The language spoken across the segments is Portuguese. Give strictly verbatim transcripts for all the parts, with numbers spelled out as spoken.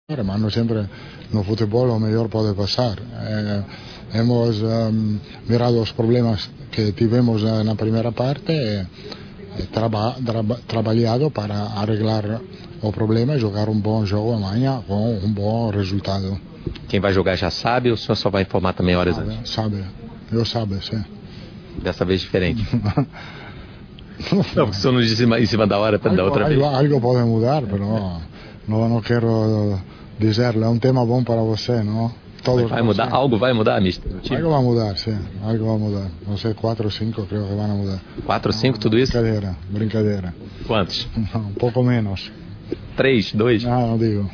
mas no sempre no futebol o melhor pode passar. Eh, hemos um, mirado os problemas que tivemos na primeira parte e, e traba, traba, trabalhado para arreglar o problema e jogar um bom jogo amanhã com um bom resultado. Quem vai jogar já sabe ou o senhor só vai informar também horas sabe, antes? Sabe, eu sabe, sim. Dessa vez diferente. Não, porque o senhor não disse em cima da hora, da outra algo, vez. Algo pode mudar, mas não, não, não quero dizer, é um tema bom para você, não? Todos vai mudar? Você. Algo vai mudar, mister? Algo vai mudar, sim, algo vai mudar. Não sei, quatro ou cinco, creio que vão mudar. Quatro ou cinco, tudo isso? Brincadeira, brincadeira. Quantos? Um pouco menos. Três, dois? Não, não digo.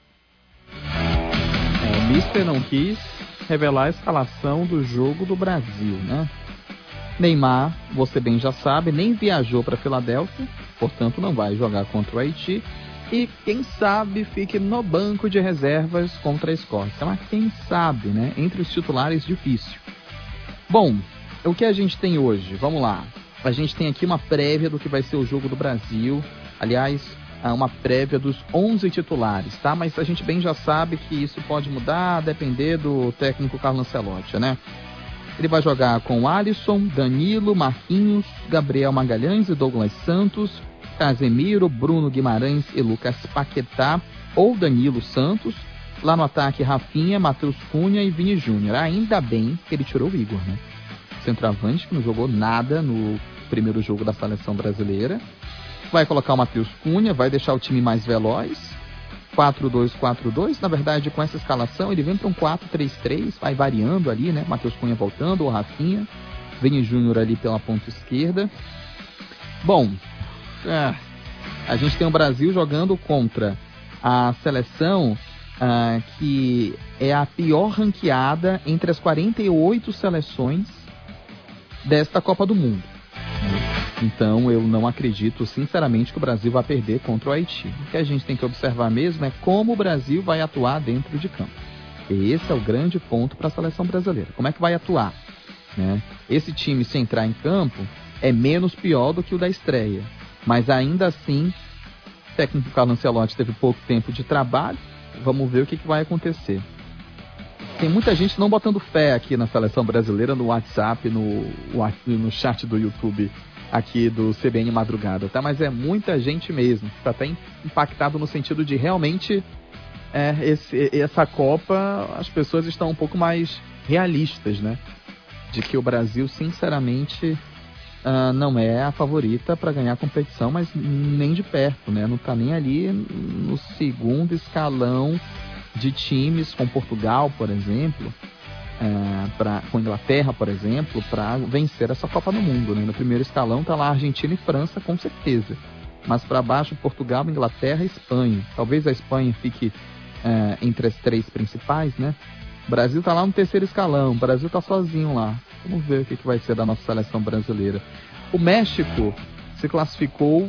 É, o mister não quis revelar a escalação do jogo do Brasil, né? Neymar, você bem já sabe, nem viajou para Filadélfia, portanto não vai jogar contra o Haiti. E quem sabe fique no banco de reservas contra a Escócia. Mas quem sabe, né? Entre os titulares, difícil. Bom, o que a gente tem hoje? Vamos lá. A gente tem aqui uma prévia do que vai ser o jogo do Brasil. Aliás, uma prévia dos onze titulares, tá? Mas a gente bem já sabe que isso pode mudar a depender do técnico Carlo Ancelotti, né? Ele vai jogar com Alisson, Danilo, Marquinhos, Gabriel Magalhães e Douglas Santos, Casemiro, Bruno Guimarães e Lucas Paquetá ou Danilo Santos. Lá no ataque, Rafinha, Matheus Cunha e Vini Júnior. Ainda bem que ele tirou o Igor, né? Centroavante, que não jogou nada no primeiro jogo da seleção brasileira. Vai colocar o Matheus Cunha, vai deixar o time mais veloz. quatro dois quatro dois, na verdade, com essa escalação, ele vem para um quatro três três, vai variando ali, né? Matheus Cunha voltando, o Rafinha, Vini Júnior ali pela ponta esquerda. Bom, é, a gente tem o Brasil jogando contra a seleção uh, que é a pior ranqueada entre as quarenta e oito seleções desta Copa do Mundo. Então eu não acredito sinceramente que o Brasil vai perder contra o Haiti. O que a gente tem que observar mesmo é como o Brasil vai atuar dentro de campo. E esse é o grande ponto para a seleção brasileira. Como é que vai atuar? Né? Esse time, se entrar em campo, é menos pior do que o da estreia. Mas ainda assim, o técnico Carlo Ancelotti teve pouco tempo de trabalho. Vamos ver o que, que vai acontecer. Tem muita gente não botando fé aqui na seleção brasileira no WhatsApp, no, no chat do YouTube aqui do C B N Madrugada, tá? Mas é muita gente mesmo, tá até impactado no sentido de realmente é, esse, essa Copa, as pessoas estão um pouco mais realistas, né? De que o Brasil, sinceramente, uh, não é a favorita para ganhar a competição, mas nem de perto, né? Não tá nem ali no segundo escalão de times, com Portugal, por exemplo, é, pra, com Inglaterra, por exemplo, para vencer essa Copa do Mundo, né? No primeiro escalão tá lá Argentina e França, com certeza. Mas para baixo, Portugal, Inglaterra e Espanha. Talvez a Espanha fique é, entre as três principais, né? O Brasil tá lá no terceiro escalão, o Brasil tá sozinho lá. Vamos ver o que, que vai ser da nossa seleção brasileira. O México se classificou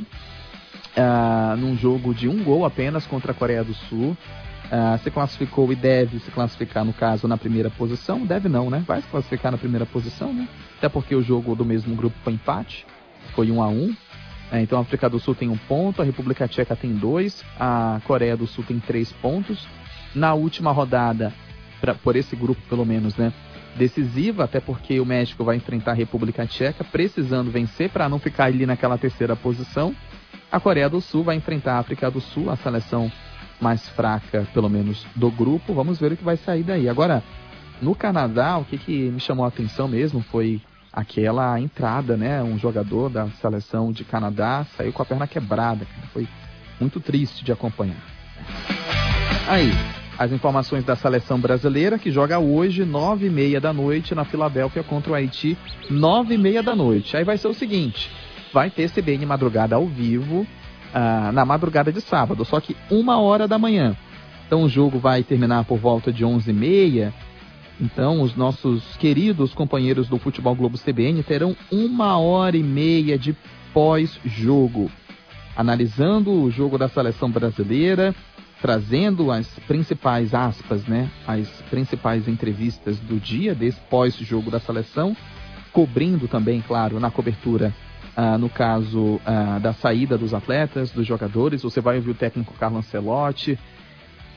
uh, num jogo de um gol apenas contra a Coreia do Sul. Uh, se classificou e deve se classificar, no caso, na primeira posição. Deve não, né? Vai se classificar na primeira posição, né? Até porque o jogo do mesmo grupo foi empate. Foi um a um. É, então a África do Sul tem um ponto, a República Tcheca tem dois, a Coreia do Sul tem três pontos. Na última rodada, pra, por esse grupo pelo menos, né? Decisiva, até porque o México vai enfrentar a República Tcheca, precisando vencer para não ficar ali naquela terceira posição. A Coreia do Sul vai enfrentar a África do Sul, a seleção mais fraca, pelo menos, do grupo. Vamos ver o que vai sair daí. Agora, no Canadá, o que, que me chamou a atenção mesmo foi aquela entrada, né? Um jogador da seleção de Canadá saiu com a perna quebrada. Foi muito triste de acompanhar. Aí, as informações da seleção brasileira, que joga hoje, nove e meia da noite, na Filadélfia contra o Haiti, nove e meia da noite. Aí vai ser o seguinte, vai ter C B N Madrugada ao vivo, Uh, na madrugada de sábado, só que uma hora da manhã. Então o jogo vai terminar por volta de onze e meia. Então os nossos queridos companheiros do Futebol Globo C B N terão uma hora e meia de pós-jogo, analisando o jogo da seleção brasileira, trazendo as principais aspas, né, as principais entrevistas do dia desse pós-jogo da seleção, cobrindo também, claro, na cobertura Uh, no caso uh, da saída dos atletas, dos jogadores. Você vai ouvir o técnico Carlo Ancelotti,